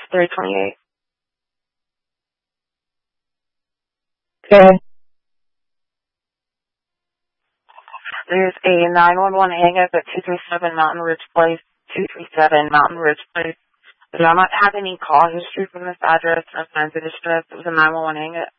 328. Okay. There's a 911 hang-up at 237 Mountain Ridge Place, 237 Mountain Ridge Place. I do not have any call history from this address, no signs of distress. It was a 911 hang-up.